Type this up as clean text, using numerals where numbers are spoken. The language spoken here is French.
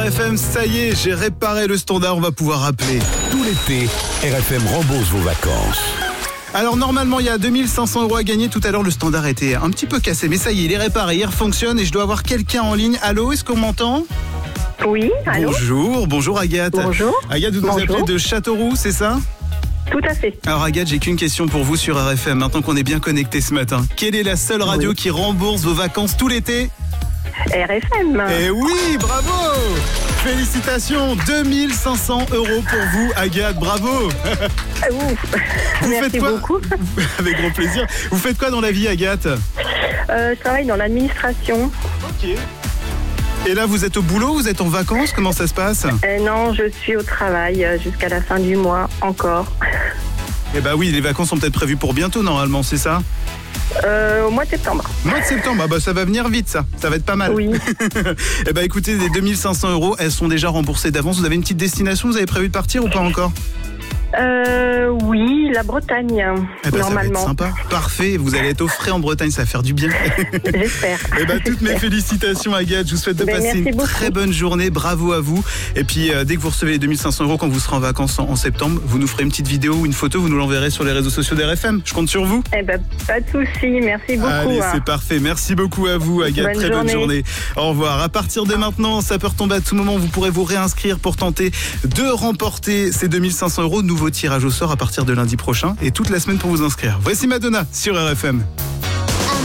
RFM, ça y est, j'ai réparé le standard, on va pouvoir appeler. Tout l'été, RFM rembourse vos vacances. Alors normalement il y a 2500 € à gagner. Tout à l'heure le standard était un petit peu cassé, mais ça y est, il est réparé, il fonctionne et je dois avoir quelqu'un en ligne. Allô, est-ce qu'on m'entend ? Oui, allô. Bonjour Agathe. Bonjour. Agathe, vous nous appelez de Châteauroux, c'est ça ? Tout à fait. Alors Agathe, j'ai qu'une question pour vous sur RFM, maintenant qu'on est bien connecté ce matin. Quelle est la seule radio qui rembourse vos vacances tout l'été ? RFM. Eh oui, bravo ! Félicitations, 2500 € pour vous, Agathe, bravo. Merci beaucoup. Avec grand plaisir. Vous faites quoi dans la vie, Agathe ? Je travaille dans l'administration. Ok. Et là, vous êtes au boulot, vous êtes en vacances, comment ça se passe ? Non, je suis au travail jusqu'à la fin du mois, encore. Eh bah oui, les vacances sont peut-être prévues pour bientôt, normalement, c'est ça ? Au mois de septembre. Mois de septembre, bah ça va venir vite, ça va être pas mal. Oui. Eh bah écoutez, les 2500 €, elles sont déjà remboursées d'avance. Vous avez une petite destination, vous avez prévu de partir ou pas encore ? Oui, la Bretagne, eh ben, normalement. Ça va être sympa, parfait. Vous allez être au frais en Bretagne, ça va faire du bien. J'espère. Eh ben, toutes mes félicitations, Agathe. Je vous souhaite de passer une très bonne journée. Bravo à vous. Et puis, dès que vous recevez les 2500 € quand vous serez en vacances en septembre, vous nous ferez une petite vidéo ou une photo, vous nous l'enverrez sur les réseaux sociaux d'RFM. Je compte sur vous. Eh ben, pas de souci. Merci beaucoup. Allez, c'est parfait. Merci beaucoup à vous, Agathe. Bonne journée. Au revoir. À partir de maintenant, ça peut retomber à tout moment. Vous pourrez vous réinscrire pour tenter de remporter ces 2500 €. Nouveau tirage au sort à partir de lundi prochain et toute la semaine pour vous inscrire. Voici Madonna sur RFM.